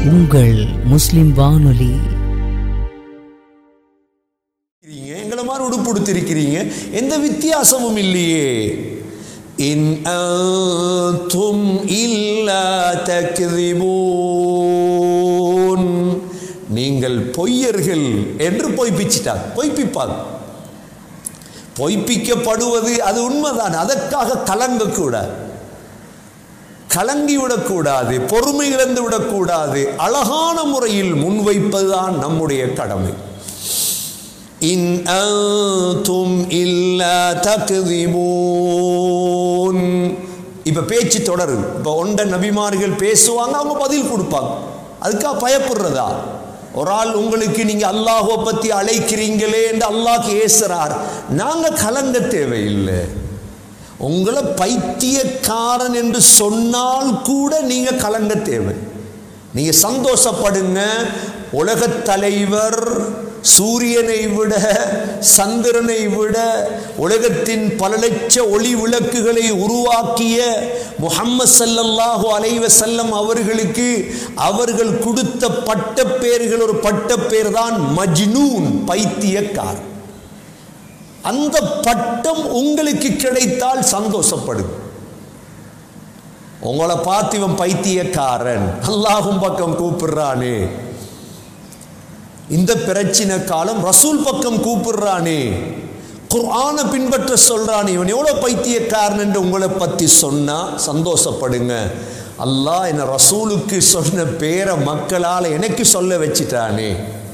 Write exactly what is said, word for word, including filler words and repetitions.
உங்கள் முஸ்லிம் வானொலி. எங்களை மாதிரி உடுப்புடுத்திருக்கிறீங்க, எந்த வித்தியாசமும் இல்லையே. இன் அன்தும் இல்லா தக்திபூன், நீங்கள் பொய்யர்கள் என்று பொய்ப்பிச்சிட்டார். பொய்ப்பிப்பார், பொய்ப்பிக்கப்படுவது அது உண்மைதான். அதற்காக கலங்கக்கூடாது, கலங்கிவிடக்கூடாது, பொறுமை இழந்து விடக்கூடாது. அழகான முறையில் முன்வைப்பதுதான் நம்முடைய கடமை. இன் அன்தும் இல்லா தக்திபூன். இப்ப பேச்சு தொடரு. இப்ப ஒண்ட நபிமார்கள் பேசுவாங்க, அவங்க பதில் கொடுப்பாங்க. அதுக்காக பயப்படுறதா? ஒரு ஆள் உங்களுக்கு நீங்க அல்லாஹ்வை பத்தி அழைக்கிறீங்களே என்று அல்லாஹ் ஏசுறார், நாங்க கலங்க தேவையில்லை. உங்களை பைத்தியக்காரன் என்று சொன்னால் கூட நீங்க கலங்க தேவை. நீங்க சந்தோஷப்படுங்க. உலகத் தலைவர் சூரியனை விட, சந்திரனை விட, உலகத்தின் பல லட்ச ஒளி விளக்குகளை உருவாக்கிய முஹம்மது ஸல்லல்லாஹு அலைஹி வஸல்லம் அவர்களுக்கு அவர்கள் கொடுத்த பட்டப்பேர்கள், ஒரு பட்டப்பேர் தான் மஜ்னூன், பைத்தியக்காரன். அந்த பட்டம் உங்களுக்கு கிடைத்தால் சந்தோஷப்படுங்க. உங்களை பார்த்து இவன் பைத்தியக்காரன், அல்லாஹ்வின் பக்கம் கூப்பிடுறானே, இந்த பிரச்சனை காலம் ரசூல் பக்கம் கூப்பிடுறானே, குர்ஆனை பின்பற்ற சொல்றானே, இவன் எவ்வளவு பைத்தியக்காரன் என்று உங்களை பத்தி சொன்னா சந்தோஷப்படுங்க. அல்லாஹ் என்ன ரசூலுக்கு சொன்ன பேரை மக்களால் எனக்கு சொல்ல வச்சிட்டானே.